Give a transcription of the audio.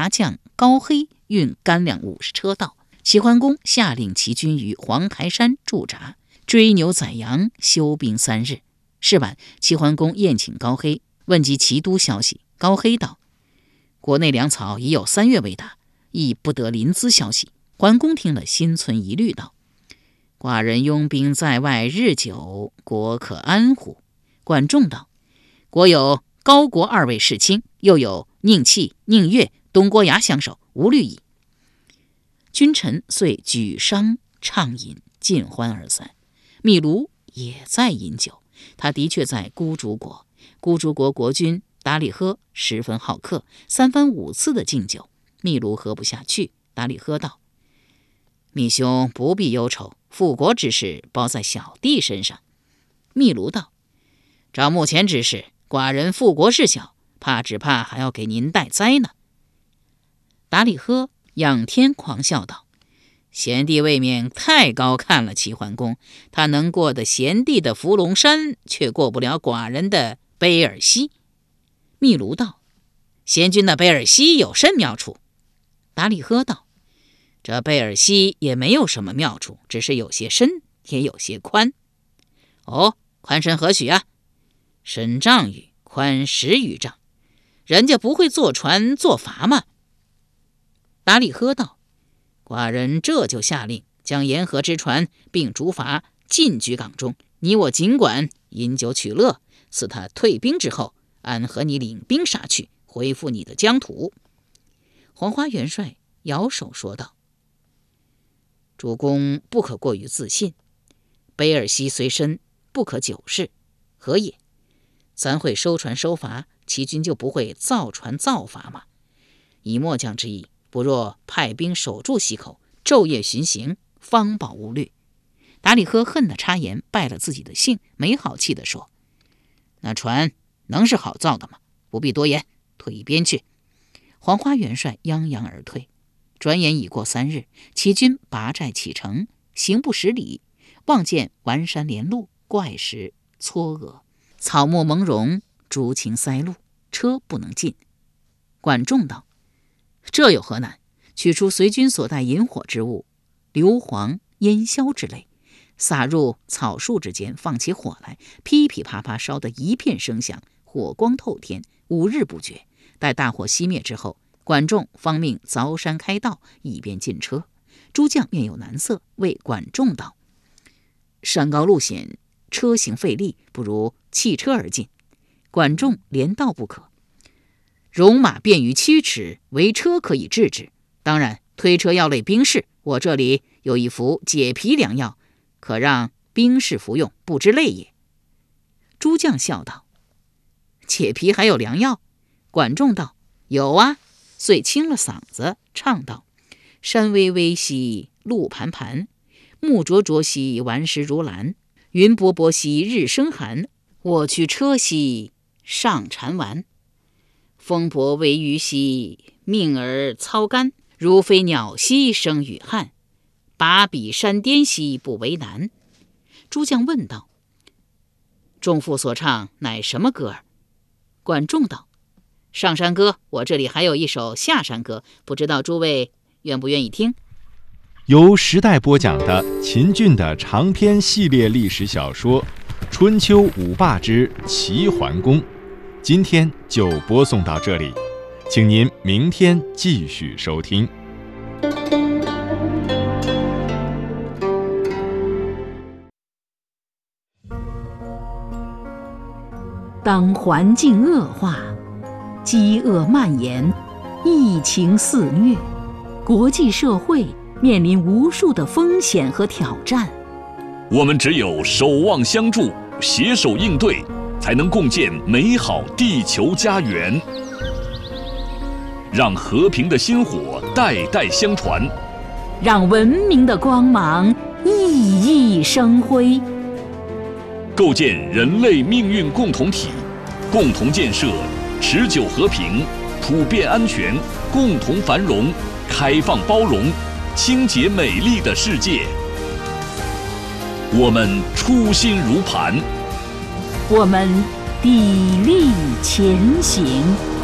牙将高黑运干粮50车到，齐桓公下令齐军于黄台山驻扎，追牛宰羊，休兵3日。是晚，齐桓公宴请高黑，问及齐都消息。高黑道：国内粮草已有3月未达，亦不得临淄消息。桓公听了，心存疑虑，道：寡人拥兵在外日久，国可安乎？管仲道：国有高国2位世卿，又有宁戚、宁越、东郭牙相守，无虑矣。君臣遂举觞畅饮，尽欢而散。秘卢也在饮酒，他的确在孤竹国。孤竹国国君达里呵十分好客，3番5次的敬酒。秘卢喝不下去，达里呵道：密兄不必忧愁，复国之事包在小弟身上。秘卢道：照目前之势，寡人复国事小，只怕还要给您带灾呢。达里呵仰天狂笑道：贤弟未免太高看了齐桓公，他能过得贤弟的伏龙山，却过不了寡人的卑尔西。秘卢道：贤君的卑尔西有甚妙处？达里呵道：这贝尔西也没有什么妙处，只是有些深，也有些宽。哦，宽深何许啊？深丈余，宽10余丈。人家不会坐船坐砝吗？达里呵道：寡人这就下令，将沿河之船并竹筏进居港中，你我尽管饮酒取乐，似他退兵之后，俺和你领兵杀去，恢复你的疆土。黄花元帅摇手说道：主公不可过于自信，卑尔西虽深，不可久视，何也？咱会收船收筏，齐军就不会造船造筏吗？以末将之意，不若派兵守住溪口，昼夜巡行，方保无虑。达里呵恨得插言，败了自己的兴，没好气地说：那船能是好造的吗？不必多言，退一边去。黄花元帅泱泱而退。转眼已过3日，齐军拔寨启程，行不10里，望见完山连路，怪石错峨，草木蒙茸，竹禽塞路，车不能进。管仲道：这有何难？取出随军所带引火之物，硫磺、烟硝之类，撒入草树之间，放起火来，噼噼啪啪烧得一片声响，火光透天，5日不绝。待大火熄灭之后，管仲方命凿山开道，以便进车。诸将面有难色，谓管仲道：山高路险，车行费力，不如弃车而进。管仲连道不可。戎马便于驱驰，唯车可以制止。当然推车要累兵士，我这里有一服解皮良药，可让兵士服用，不知累也。诸将笑道：解皮还有良药？管仲道：有啊。遂清了嗓子唱道：山巍巍兮路盘盘，木灼灼兮顽石如兰，云薄薄兮日生寒，我驱车兮上缠丸。风伯为鱼兮命而操干，如飞鸟兮生与汉，拔笔山巅兮不为难。诸将问道：仲父所唱乃什么歌儿？管仲道：上山歌，我这里还有一首下山歌，不知道诸位愿不愿意听？ 由时代播讲的秦俊的长篇系列历史小说《春秋五霸之齐桓公》，今天就播送到这里，请您明天继续收听。 当环境恶化，饥饿蔓延，疫情肆虐，国际社会面临无数的风险和挑战。 我们只有守望相助，携手应对，才能共建美好地球家园，让和平的薪火代代相传， 让文明的光芒熠熠生辉， 构建人类命运共同体，共同建设持久和平、普遍安全、共同繁荣、开放包容、清洁美丽的世界。我们初心如磐， 我们砥砺前行。